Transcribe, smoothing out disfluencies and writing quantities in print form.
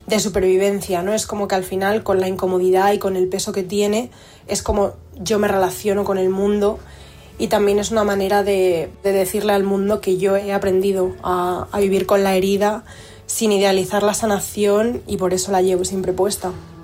de supervivencia, ¿no? Es como que al final, con la incomodidad y con el peso que tiene, es como yo me relaciono con el mundo, y también es una manera de decirle al mundo que yo he aprendido a vivir con la herida sin idealizar la sanación, y por eso la llevo siempre puesta.